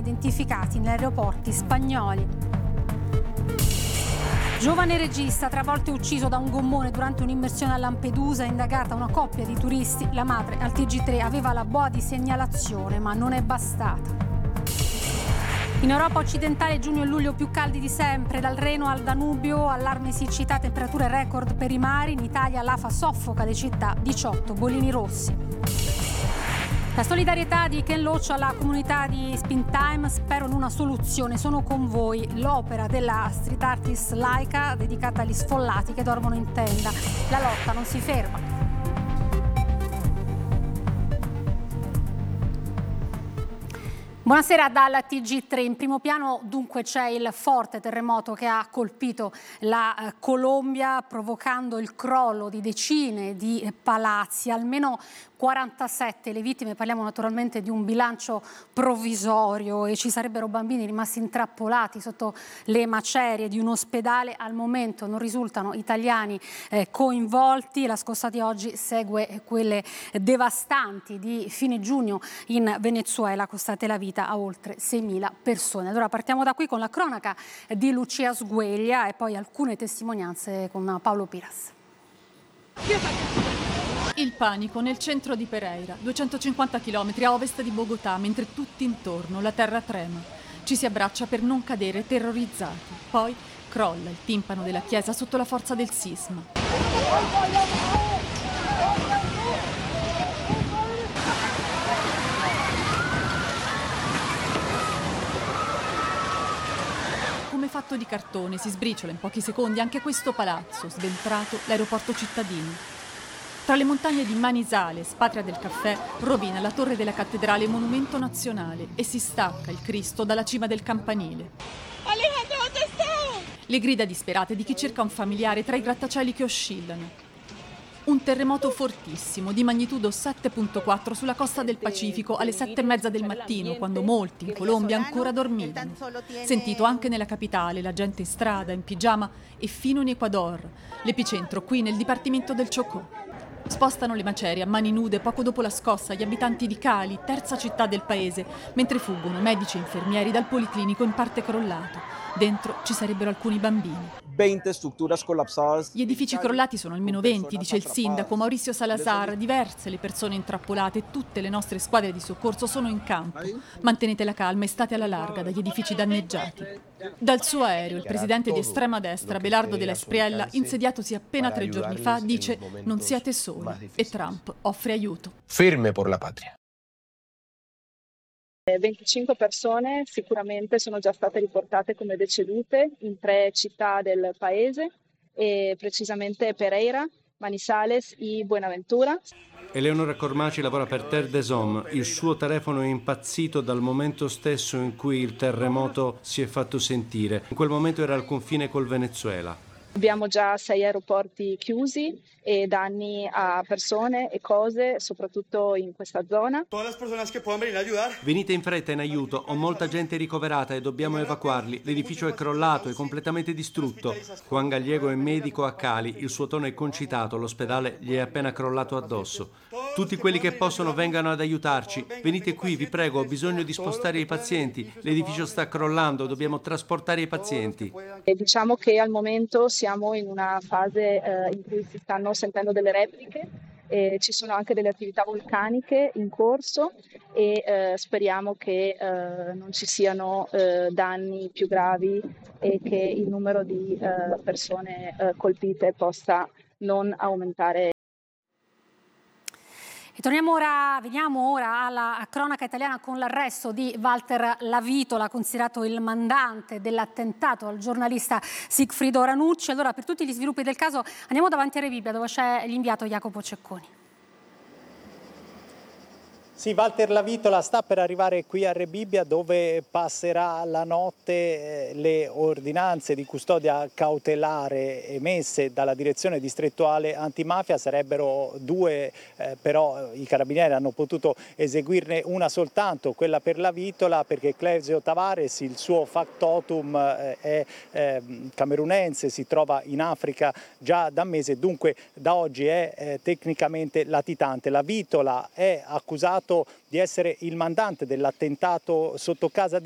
identificati negli aeroporti spagnoli. Giovane regista travolto e ucciso da un gommone durante un'immersione a Lampedusa, indagata una coppia di turisti. La madre al TG3 aveva la boa di segnalazione, ma non è bastata. In Europa occidentale giugno e luglio più caldi di sempre, dal Reno al Danubio, allarme siccità, temperature record per i mari. In Italia l'AFA soffoca le città, 18 bollini rossi. La solidarietà di Ken Loach alla comunità di Springtime, spero in una soluzione, sono con voi. L'opera della street artist laica dedicata agli sfollati che dormono in tenda. La lotta non si ferma. Buonasera dal TG3. In primo piano dunque c'è il forte terremoto che ha colpito la Colombia, provocando il crollo di decine di palazzi, almeno 47 le vittime. Parliamo naturalmente di un bilancio provvisorio e ci sarebbero bambini rimasti intrappolati sotto le macerie di un ospedale. Al momento non risultano italiani coinvolti. La scossa di oggi segue quelle devastanti di fine giugno in Venezuela, costate la vita a oltre 6.000 persone. Allora partiamo da qui con la cronaca di Lucia Sgueglia e poi alcune testimonianze con Paolo Piras. Il panico nel centro di Pereira, 250 km a ovest di Bogotà, mentre tutti intorno la terra trema. Ci si abbraccia per non cadere terrorizzati. Poi crolla il timpano della chiesa sotto la forza del sisma. Come fatto di cartone si sbriciola in pochi secondi anche questo palazzo, sventrato l'aeroporto cittadino. Tra le montagne di Manizales, patria del caffè, rovina la torre della cattedrale monumento nazionale e si stacca il Cristo dalla cima del campanile. Alejandro, ¿dónde está? Le grida disperate di chi cerca un familiare tra i grattacieli che oscillano. Un terremoto fortissimo, di magnitudo 7.4 sulla costa del Pacifico alle 7:30 del mattino, quando molti in Colombia ancora dormivano. Sentito anche nella capitale, la gente in strada, in pigiama e fino in Ecuador, l'epicentro qui nel dipartimento del Chocó. Spostano le macerie a mani nude poco dopo la scossa gli abitanti di Cali, terza città del paese, mentre fuggono medici e infermieri dal policlinico in parte crollato. Dentro ci sarebbero alcuni bambini. 20 strutturas colapsadas. Gli edifici crollati sono almeno 20, dice il sindaco Mauricio Salazar. Diverse le persone intrappolate, tutte le nostre squadre di soccorso sono in campo. Mantenete la calma e state alla larga dagli edifici danneggiati. Dal suo aereo, il presidente di estrema destra, Belardo della Espriella, insediatosi appena 3 giorni fa, dice: non siete soli, e Trump offre aiuto. Firme por la patria. 25 persone sicuramente sono già state riportate come decedute in 3 città del paese, e precisamente Pereira, Manizales e Buenaventura. Eleonora Cormaci lavora per Terre des Hommes. Il suo telefono è impazzito dal momento stesso in cui il terremoto si è fatto sentire. In quel momento era al confine col Venezuela. Abbiamo già 6 aeroporti chiusi e danni a persone e cose, soprattutto in questa zona. Venite in fretta in aiuto, ho molta gente ricoverata e dobbiamo evacuarli. L'edificio è crollato, è completamente distrutto. Juan Gallego è medico a Cali, il suo tono è concitato, l'ospedale gli è appena crollato addosso. Tutti quelli che possono vengano ad aiutarci. Venite qui, vi prego, ho bisogno di spostare i pazienti. L'edificio sta crollando, dobbiamo trasportare i pazienti. E diciamo che al momento siamo in una fase in cui si stanno sentendo delle repliche, ci sono anche delle attività vulcaniche in corso e speriamo che non ci siano danni più gravi e che il numero di persone colpite possa non aumentare. E veniamo ora alla cronaca italiana con l'arresto di Walter Lavitola, considerato il mandante dell'attentato al giornalista Sigfrido Ranucci. Allora, per tutti gli sviluppi del caso andiamo davanti a Rebibbia, dove c'è l'inviato Jacopo Cecconi. Sì, Walter Lavitola sta per arrivare qui a Rebibbia, dove passerà la notte. Le ordinanze di custodia cautelare emesse dalla direzione distrettuale antimafia sarebbero 2, però i carabinieri hanno potuto eseguirne una soltanto, quella per Lavitola, perché Clesio Tavares, il suo factotum, è camerunense, si trova in Africa già da mese, dunque da oggi è tecnicamente latitante. Lavitola è accusato di essere il mandante dell'attentato sotto casa di